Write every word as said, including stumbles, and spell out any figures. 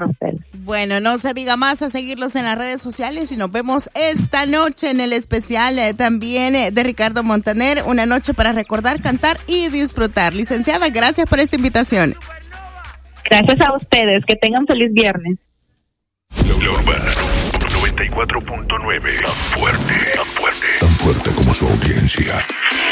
para ustedes. Bueno, no se diga más, a seguirlos en las redes sociales y nos vemos esta noche en el especial eh, también eh, de Ricardo Montaner, una noche para recordar, cantar y disfrutar. Licenciada, gracias por esta invitación. Gracias a ustedes, que tengan feliz viernes. La Urbana noventa y cuatro punto nueve, tan fuerte, tan fuerte, tan fuerte como su audiencia.